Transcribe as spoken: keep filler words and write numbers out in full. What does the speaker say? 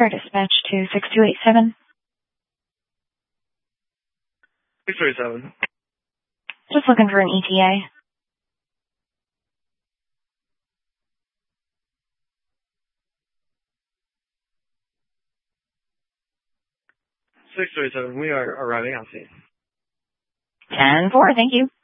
for dispatch to six two eight seven. six two eight seven. Just looking for an E T A. six two eight seven, we are arriving on scene. ten four, thank you.